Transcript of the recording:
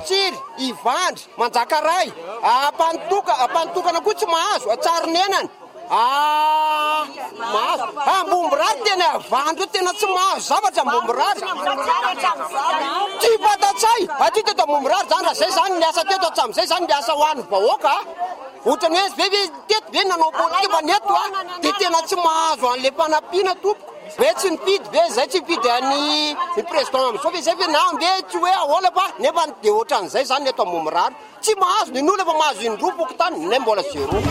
matsiry ivandry manjakaray ampantokana koa tsy mahazo atsarinenany mahazo ambomborary tena avandro tena tsy mahazo zavatra ambomborary tsy fatatsay aty teto ambomborary zany raha zay zany miasa teto atsam'izay zany miasa ho an'ny vahoaka ohatrany hoe ve teto ve nanao politika neto de tena tsy mahazo an'le mpanampiana tompo ve tsy nipidy ve zay tsy mipidy any président am'izao ve zay ve na mbe tsy hoe ahoana fa nefa de ohatran'izay zany neto ambomborary tsy mahazo nin'olo efa mahazo indroa poko tany ne mbola zéro